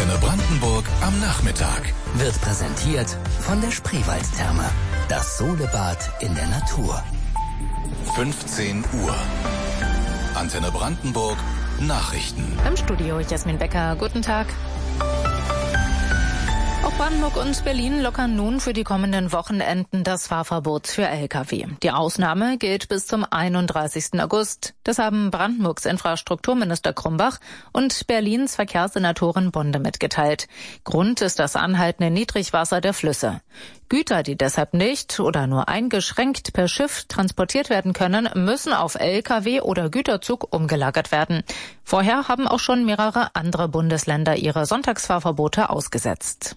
Antenne Brandenburg am Nachmittag. Wird präsentiert von der Spreewaldtherme. Das Solebad in der Natur. 15 Uhr. Antenne Brandenburg Nachrichten. Im Studio Jasmin Becker. Guten Tag. Auch Brandenburg und Berlin lockern nun für die kommenden Wochenenden das Fahrverbot für Lkw. Die Ausnahme gilt bis zum 31. August. Das haben Brandenburgs Infrastrukturminister Krumbach und Berlins Verkehrssenatorin Bonde mitgeteilt. Grund ist das anhaltende Niedrigwasser der Flüsse. Güter, die deshalb nicht oder nur eingeschränkt per Schiff transportiert werden können, müssen auf Lkw oder Güterzug umgelagert werden. Vorher haben auch schon mehrere andere Bundesländer ihre Sonntagsfahrverbote ausgesetzt.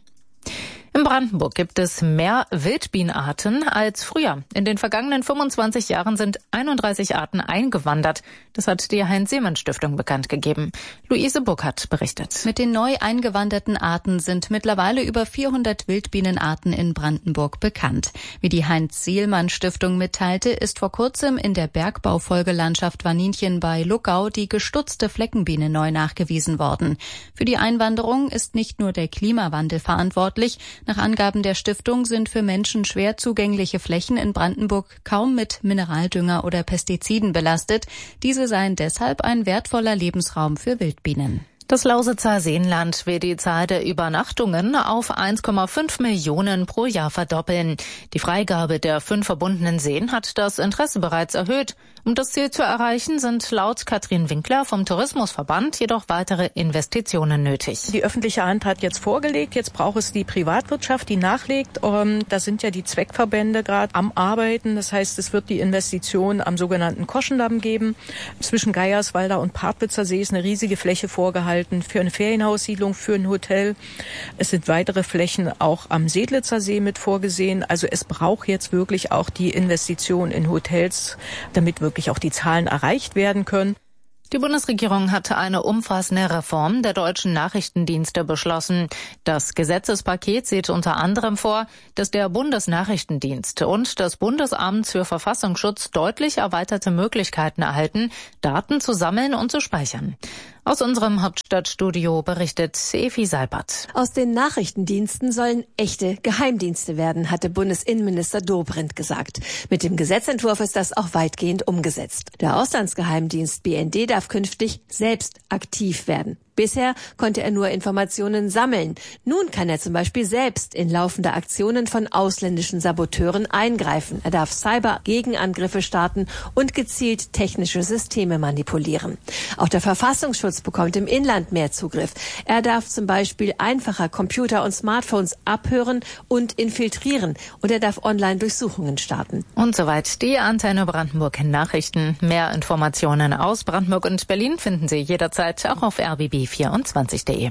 In Brandenburg gibt es mehr Wildbienenarten als früher. In den vergangenen 25 Jahren sind 31 Arten eingewandert. Das hat die Heinz-Seemann-Stiftung bekannt gegeben. Luise Burkhardt berichtet. Mit den neu eingewanderten Arten sind mittlerweile über 400 Wildbienenarten in Brandenburg bekannt. Wie die Heinz-Seemann-Stiftung mitteilte, ist vor kurzem in der Bergbaufolgelandschaft Waninchen bei Luckau die gestutzte Fleckenbiene neu nachgewiesen worden. Für die Einwanderung ist nicht nur der Klimawandel verantwortlich. Nach Angaben der Stiftung sind für Menschen schwer zugängliche Flächen in Brandenburg kaum mit Mineraldünger oder Pestiziden belastet. Diese seien deshalb ein wertvoller Lebensraum für Wildbienen. Das Lausitzer Seenland will die Zahl der Übernachtungen auf 1,5 Millionen pro Jahr verdoppeln. Die Freigabe der 5 verbundenen Seen hat das Interesse bereits erhöht. Um das Ziel zu erreichen, sind laut Katrin Winkler vom Tourismusverband jedoch weitere Investitionen nötig. Die öffentliche Hand hat jetzt vorgelegt, jetzt braucht es die Privatwirtschaft, die nachlegt. Da sind ja die Zweckverbände gerade am Arbeiten. Das heißt, es wird die Investition am sogenannten Koschendamm geben. Zwischen Geierswalder und Partwitzer See ist eine riesige Fläche vorgehalten für eine Ferienhaussiedlung, für ein Hotel. Es sind weitere Flächen auch am Sedlitzer See mit vorgesehen. Also es braucht jetzt wirklich auch die Investition in Hotels, damit wirklich auch die Zahlen erreicht werden können. Die Bundesregierung hatte eine umfassende Reform der deutschen Nachrichtendienste beschlossen. Das Gesetzespaket sieht unter anderem vor, dass der Bundesnachrichtendienst und das Bundesamt für Verfassungsschutz deutlich erweiterte Möglichkeiten erhalten, Daten zu sammeln und zu speichern. Aus unserem Hauptstadtstudio berichtet Evi Seibert. Aus den Nachrichtendiensten sollen echte Geheimdienste werden, hatte Bundesinnenminister Dobrindt gesagt. Mit dem Gesetzentwurf ist das auch weitgehend umgesetzt. Der Auslandsgeheimdienst BND darf künftig selbst aktiv werden. Bisher konnte er nur Informationen sammeln. Nun kann er zum Beispiel selbst in laufende Aktionen von ausländischen Saboteuren eingreifen. Er darf Cyber-Gegenangriffe starten und gezielt technische Systeme manipulieren. Auch der Verfassungsschutz bekommt im Inland mehr Zugriff. Er darf zum Beispiel einfacher Computer und Smartphones abhören und infiltrieren. Und er darf Online-Durchsuchungen starten. Und soweit die Antenne Brandenburg Nachrichten. Mehr Informationen aus Brandenburg und Berlin finden Sie jederzeit auch auf rbb24.de.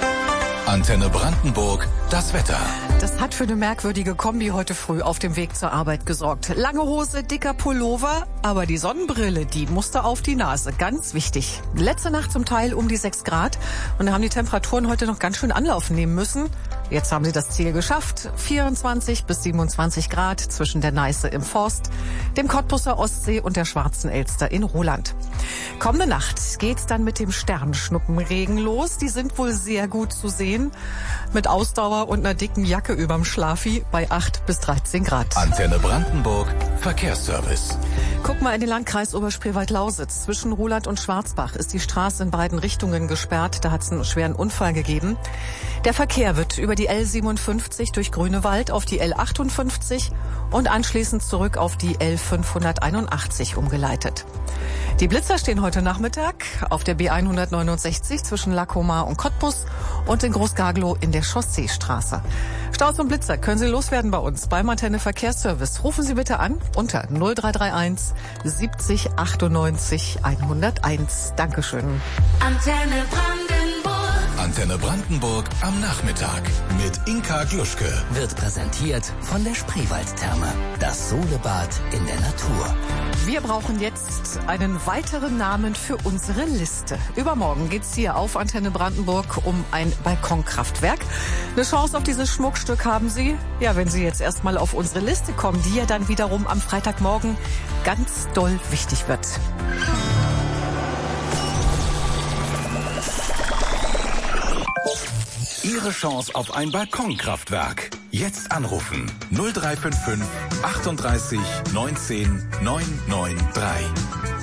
Antenne Brandenburg, das Wetter. Das hat für eine merkwürdige Kombi heute früh auf dem Weg zur Arbeit gesorgt. Lange Hose, dicker Pullover, aber die Sonnenbrille, die musste auf die Nase. Ganz wichtig. Letzte Nacht zum Teil um die 6 Grad und da haben die Temperaturen heute noch ganz schön Anlauf nehmen müssen. Jetzt haben sie das Ziel geschafft. 24 bis 27 Grad zwischen der Neiße im Forst, dem Cottbuser Ostsee und der Schwarzen Elster in Roland. Kommende Nacht geht's dann mit dem Sternschnuppenregen los. Die sind wohl sehr gut zu sehen. Mit Ausdauer und einer dicken Jacke überm Schlafi bei 8 bis 13 Grad. Antenne Brandenburg, Verkehrsservice. Guck mal in den Landkreis Oberspreewald-Lausitz. Zwischen Roland und Schwarzbach ist die Straße in beiden Richtungen gesperrt. Da hat es einen schweren Unfall gegeben. Der Verkehr wird über die L57 durch Grünewald auf die L58 und anschließend zurück auf die L581 umgeleitet. Die Blitzer stehen heute Nachmittag auf der B169 zwischen Lacomar und Cottbus und in Großgaglow in der Chausseestraße. Staus und Blitzer können Sie loswerden bei uns beim Antenne Verkehrsservice. Rufen Sie bitte an unter 0331 70 98 101. Dankeschön. Antenne Brandenburg am Nachmittag mit Inka Gluschke. Wird präsentiert von der Spreewaldtherme. Das Solebad in der Natur. Wir brauchen jetzt einen weiteren Namen für unsere Liste. Übermorgen geht's hier auf Antenne Brandenburg um ein Balkonkraftwerk. Eine Chance auf dieses Schmuckstück haben Sie, ja, wenn Sie jetzt erstmal auf unsere Liste kommen, die ja dann wiederum am Freitagmorgen ganz doll wichtig wird. Ihre Chance auf ein Balkonkraftwerk. Jetzt anrufen 0355 38 19 993.